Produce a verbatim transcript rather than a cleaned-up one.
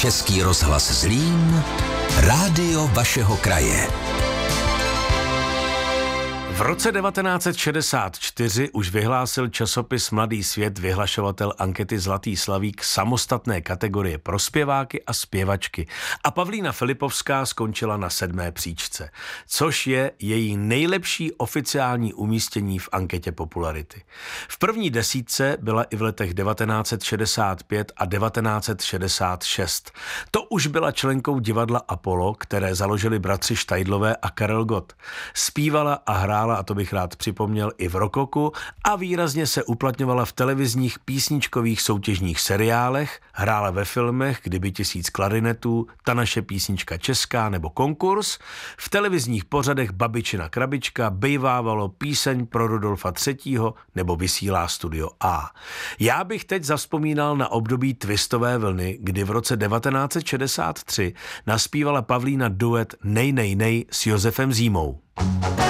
Český rozhlas Zlín, rádio vašeho kraje. V roce devatenáct set šedesát čtyři už vyhlásil časopis Mladý svět vyhlašovatel ankety Zlatý slavík samostatné kategorie pro zpěváky a zpěvačky a Pavlína Filipovská skončila na sedmé příčce, což je její nejlepší oficiální umístění v anketě popularity. V první desítce byla i v letech devatenáct set šedesát pět a devatenáct set šedesát šest. To už byla členkou divadla Apollo, které založili bratři Štajdlové a Karel Gott. Zpívala a hrála, a to bych rád připomněl, i v rokoku a výrazně se uplatňovala v televizních písničkových soutěžních seriálech, hrála ve filmech Kdyby tisíc klarinetů, Ta naše písnička česká nebo Konkurs, v televizních pořadech Babičina krabička, Bejvávalo, Píseň pro Rudolfa třetího nebo Vysílá Studio A. Já bych teď zavzpomínal na období twistové vlny, kdy v roce devatenáct set šedesát tři naspívala Pavlína duet Nej, nej, nej s Josefem Zímou.